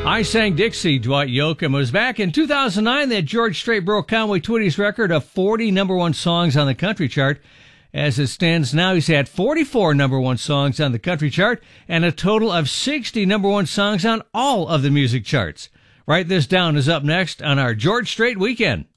I Sang Dixie, Dwight Yoakam, was back in 2009 that George Strait broke Conway Twitty's record of 40 number one songs on the country chart. As it stands now, he's had 44 number one songs on the country chart and a total of 60 number one songs on all of the music charts. Write This Down is up next on our George Strait Weekend.